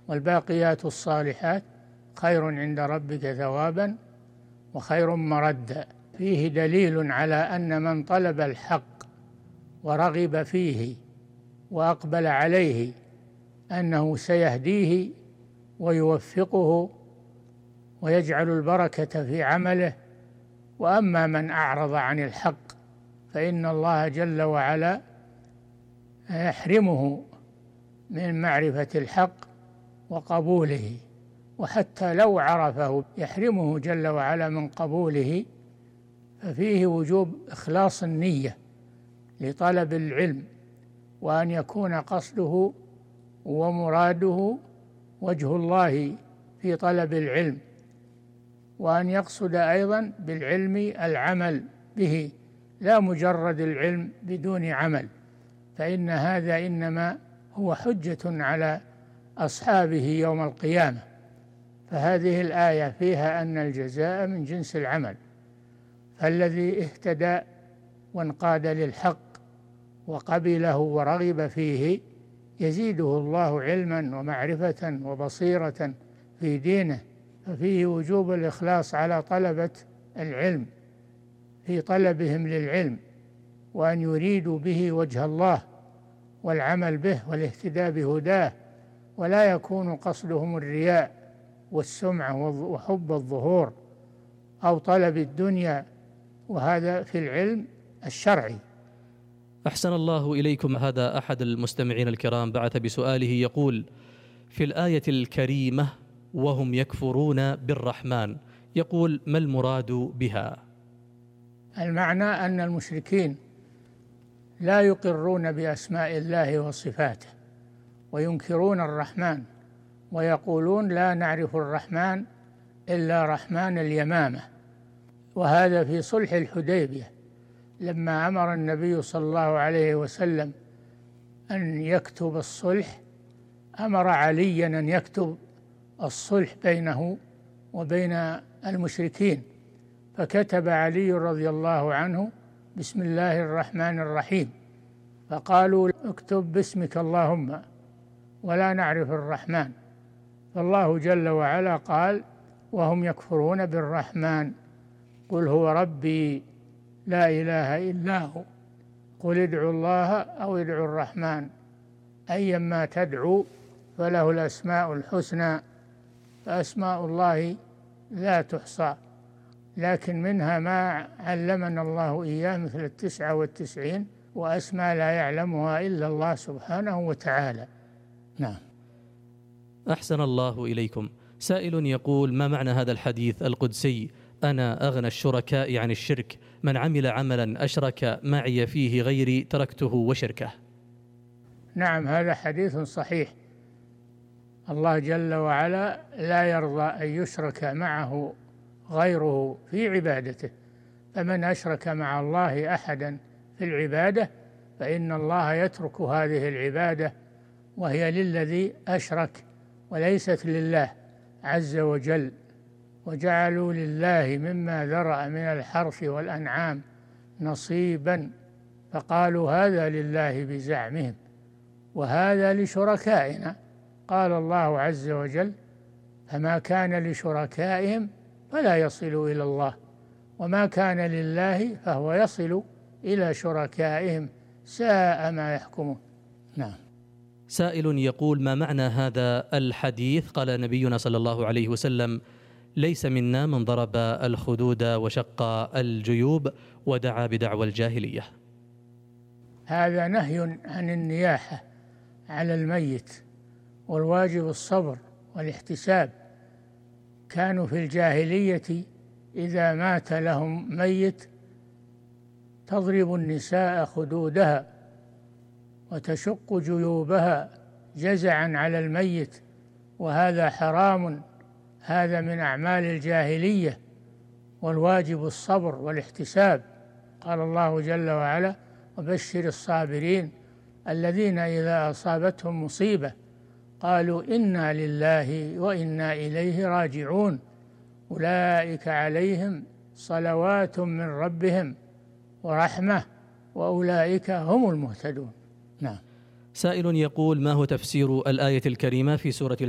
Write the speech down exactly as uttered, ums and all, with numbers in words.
والباقيات الصالحات خير عند ربك ثوابا وخير مردا. فيه دليل على أن من طلب الحق ورغب فيه وأقبل عليه أنه سيهديه ويوفقه ويجعل البركة في عمله. وأما من أعرض عن الحق فإن الله جل وعلا يحرمه من معرفة الحق وقبوله، وحتى لو عرفه يحرمه جل وعلا من قبوله. ففيه وجوب إخلاص النية لطلب العلم، وأن يكون قصده ومراده وجه الله في طلب العلم، وأن يقصد أيضا بالعلم العمل به لا مجرد العلم بدون عمل، فإن هذا إنما هو حجة على أصحابه يوم القيامة. فهذه الآية فيها أن الجزاء من جنس العمل، فالذي اهتدى وانقاد للحق وقبله ورغب فيه يزيده الله علما ومعرفة وبصيرة في دينه. ففيه وجوب الإخلاص على طلبة العلم في طلبهم للعلم، وأن يريدوا به وجه الله والعمل به والاهتداء بهداه، ولا يكون قصدهم الرياء والسمعة وحب الظهور أو طلب الدنيا، وهذا في العلم الشرعي. أحسن الله إليكم. هذا أحد المستمعين الكرام بعث بسؤاله يقول: في الآية الكريمة وهم يكفرون بالرحمن، يقول: ما المراد بها؟ المعنى أن المشركين لا يقرون بأسماء الله وصفاته وينكرون الرحمن، ويقولون لا نعرف الرحمن إلا رحمن اليمامة. وهذا في صلح الحديبية لما أمر النبي صلى الله عليه وسلم أن يكتب الصلح، أمر عليا أن يكتب الصلح بينه وبين المشركين، فكتب علي رضي الله عنه: بسم الله الرحمن الرحيم. فقالوا: اكتب باسمك اللهم ولا نعرف الرحمن. فالله جل وعلا قال: وهم يكفرون بالرحمن قل هو ربي لا إله إلا هو قل ادعوا الله أو ادعوا الرحمن أيما تدعوا فله الأسماء الحسنى. فأسماء الله لا تحصى، لكن منها ما علمنا الله إياه مثل التسعة والتسعين، وأسماء لا يعلمها إلا الله سبحانه وتعالى. نعم. أحسن الله إليكم. سائل يقول: ما معنى هذا الحديث القدسي: أنا أغنى الشركاء عن الشرك، من عمل عملا أشرك معي فيه غيري تركته وشركه؟ نعم، هذا حديث صحيح. الله جل وعلا لا يرضى أن يشرك معه غيره في عبادته، فمن أشرك مع الله أحدا في العبادة فإن الله يترك هذه العبادة وهي للذي أشرك وليست لله عز وجل. وجعلوا لله مما ذرأ من الحرث والأنعام نصيبا فقالوا هذا لله بزعمهم وهذا لشركائنا. قال الله عز وجل: فما كان لشركائهم فلا يصل إلى الله وما كان لله فهو يصل إلى شركائهم ساء ما يحكمون. نعم. سائل يقول: ما معنى هذا الحديث؟ قال نبينا صلى الله عليه وسلم: ليس منا من ضرب الخدود وشق الجيوب ودعا بدعوى الجاهلية. هذا نهي عن النياحة على الميت، والواجب الصبر والاحتساب. كانوا في الجاهلية إذا مات لهم ميت تضرب النساء خدودها وتشق جيوبها جزعا على الميت، وهذا حرام، هذا من أعمال الجاهلية، والواجب الصبر والاحتساب. قال الله جل وعلا: وبشر الصابرين الذين إذا أصابتهم مصيبة قالوا إنا لله وإنا إليه راجعون أولئك عليهم صلوات من ربهم ورحمة وأولئك هم المهتدون. نعم. سائل يقول: ما هو تفسير الآية الكريمة في سورة